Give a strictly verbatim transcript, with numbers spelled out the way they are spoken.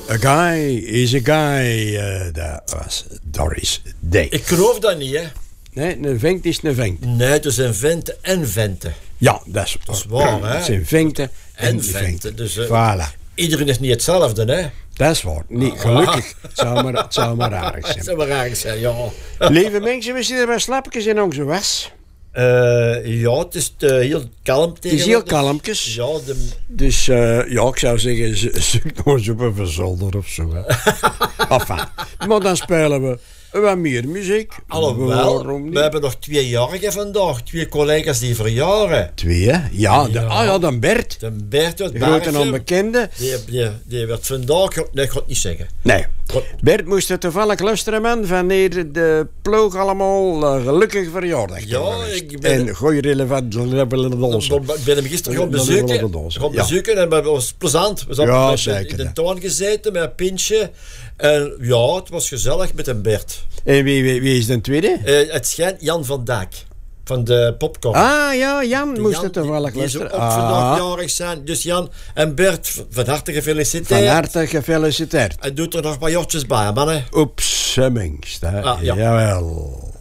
A guy is a guy. Uh, dat was Doris Day. Ik geloof dat niet, hè. Nee, een vent is een vent. Nee, het is een venten en venten. Ja, dat is, dat is waar, hè. Het zijn venten en, en venten. venten. Dus, uh, voilà. Iedereen is niet hetzelfde, hè. Dat is waar. Niet, gelukkig. Het zou maar, het zou maar aardig zijn. Het zou maar aardig zijn, ja. Lieve mensen, we zitten bij slapjes in onze was. Uh, ja, het is uh, heel kalm Het is heel kalmpjes. Ja, de... Dus uh, ja, ik zou zeggen, zoek nog eens op een verzolder of zo. Enfin, maar dan spelen we wat meer muziek. Alhoewel, we hebben nog tweejarigen vandaag. Twee collega's die verjaren. Twee, hè? Ja, de, ja. Ah ja, dan Bert. De Bert uit de grote en onbekende. Die, die, die werd vandaag... Nee, ik ga het niet zeggen. Nee. Bert moest er toevallig luisteren, man, wanneer de ploeg allemaal uh, gelukkig verjaardag. Ja, ik ben... En gooi relevant... Ik ben hem gisteren gaan bezoeken. Gaan bezoeken ja. En het was plezant. We zaten ja, met, zeker, in de tuin gezeten met een pintje. En ja, het was gezellig met een Bert. En wie, wie, wie is de tweede? Uh, het schijnt Jan van Dijk. Van de popcorn. Ah ja, Jan de moest Jan, het toevallig die, luisteren. Die zou ook ah. vandaag jarig zijn. Dus Jan en Bert, van harte gefeliciteerd. Van harte gefeliciteerd. En doet er nog een paar jaartjes bij, mannen. Op Summings. Ah, ja. Jawel.